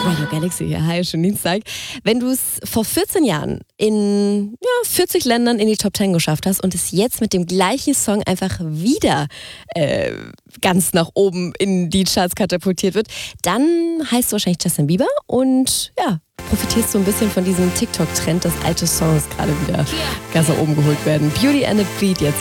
Radio Galaxy hier, hi, schönen Dienstag. Wenn du es vor 14 Jahren in 40 Ländern in die Top 10 geschafft hast und es jetzt mit dem gleichen Song einfach wieder ganz nach oben in die Charts katapultiert wird, dann heißt du wahrscheinlich Justin Bieber und ja, profitierst du ein bisschen von diesem TikTok-Trend, dass alte Songs gerade wieder ganz nach oben geholt werden. Beauty and the Beat jetzt.